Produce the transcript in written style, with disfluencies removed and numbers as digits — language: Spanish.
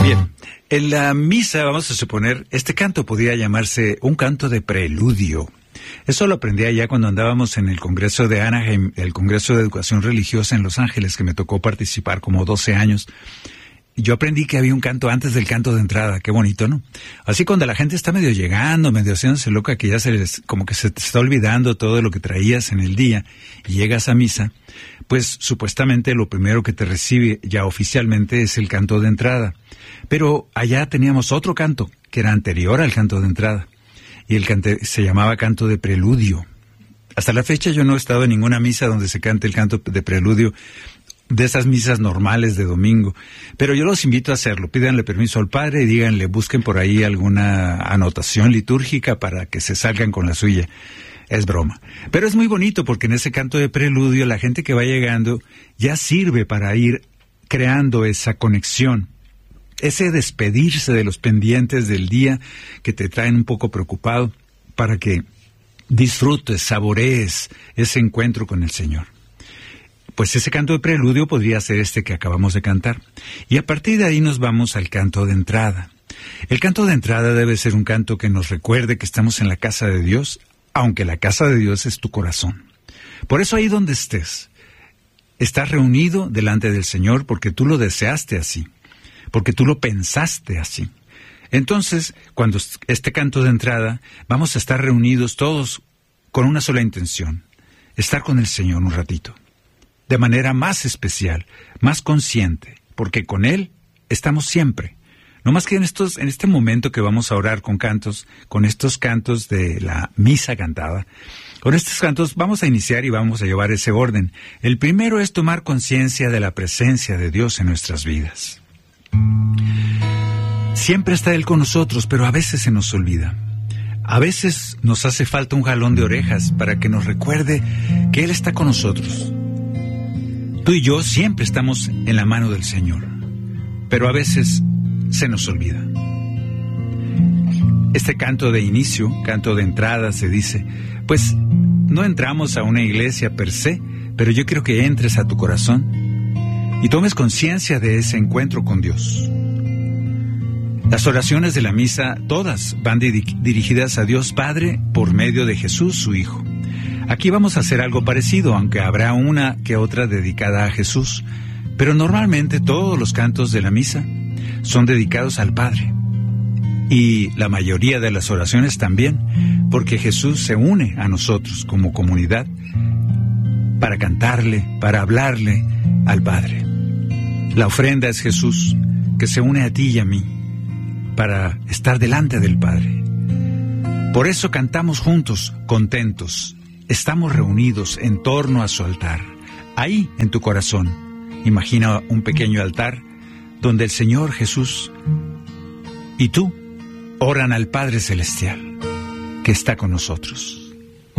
Bien, en la misa, vamos a suponer, este canto podría llamarse un canto de preludio. Eso lo aprendí allá cuando andábamos en el Congreso de Anaheim, el Congreso de Educación Religiosa en Los Ángeles, que me tocó participar como 12 años. Yo aprendí que había un canto antes del canto de entrada. Qué bonito, ¿no? Así cuando la gente está medio llegando, medio haciéndose loca, que ya como que se te está olvidando todo lo que traías en el día y llegas a misa, pues supuestamente lo primero que te recibe ya oficialmente es el canto de entrada. Pero allá teníamos otro canto que era anterior al canto de entrada y el canto se llamaba canto de preludio. Hasta la fecha yo no he estado en ninguna misa donde se cante el canto de preludio, de esas misas normales de domingo, pero yo los invito a hacerlo. Pídanle permiso al Padre y díganle, busquen por ahí alguna anotación litúrgica para que se salgan con la suya. Es broma. Pero es muy bonito porque en ese canto de preludio la gente que va llegando ya sirve para ir creando esa conexión, ese despedirse de los pendientes del día que te traen un poco preocupado para que disfrutes, saborees ese encuentro con el Señor. Pues ese canto de preludio podría ser este que acabamos de cantar. Y a partir de ahí nos vamos al canto de entrada. El canto de entrada debe ser un canto que nos recuerde que estamos en la casa de Dios, aunque la casa de Dios es tu corazón. Por eso ahí donde estés, estás reunido delante del Señor porque tú lo deseaste así, porque tú lo pensaste así. Entonces, cuando este canto de entrada, vamos a estar reunidos todos con una sola intención, estar con el Señor un ratito. De manera más especial, más consciente, porque con Él estamos siempre. No más que en este momento que vamos a orar con cantos, con estos cantos de la misa cantada, con estos cantos vamos a iniciar y vamos a llevar ese orden. El primero es tomar conciencia de la presencia de Dios en nuestras vidas. Siempre está Él con nosotros, pero a veces se nos olvida. A veces nos hace falta un jalón de orejas para que nos recuerde que Él está con nosotros. Tú y yo siempre estamos en la mano del Señor, pero a veces se nos olvida. Este canto de inicio, canto de entrada, se dice, pues no entramos a una iglesia per se, pero yo quiero que entres a tu corazón y tomes conciencia de ese encuentro con Dios. Las oraciones de la misa, todas van dirigidas a Dios Padre por medio de Jesús, su Hijo. Aquí vamos a hacer algo parecido, aunque habrá una que otra dedicada a Jesús, pero normalmente todos los cantos de la misa son dedicados al Padre. Y la mayoría de las oraciones también, porque Jesús se une a nosotros como comunidad para cantarle, para hablarle al Padre. La ofrenda es Jesús, que se une a ti y a mí, para estar delante del Padre. Por eso cantamos juntos, contentos. Estamos reunidos en torno a su altar. Ahí, en tu corazón, imagina un pequeño altar donde el Señor Jesús y tú oran al Padre Celestial, que está con nosotros.